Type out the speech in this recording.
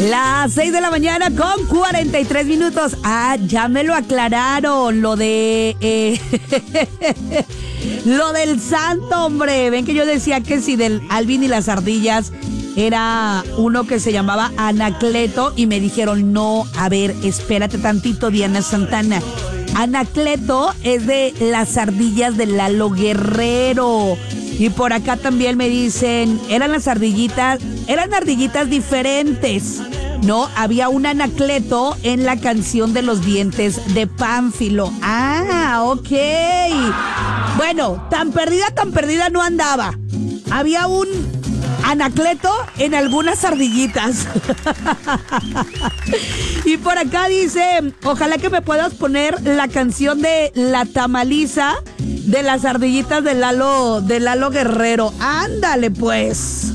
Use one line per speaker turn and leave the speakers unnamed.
Las 6 de la mañana con 43 minutos. Ah, ya me lo aclararon. Lo de... lo del santo, hombre. Ven que yo decía que si del Alvin y las ardillas era uno que se llamaba Anacleto. Y me dijeron, no, a ver, espérate tantito, Diana Santana. Anacleto es de las ardillas de Lalo Guerrero. Y por acá también me dicen, eran ardillitas diferentes, ¿no? Había un Anacleto en la canción de los dientes de Pánfilo. Ah, ok. Bueno, tan perdida no andaba. Había un Anacleto en algunas ardillitas. Y por acá dice, ojalá que me puedas poner la canción de La Tamaliza de las ardillitas de Lalo Guerrero. Ándale pues.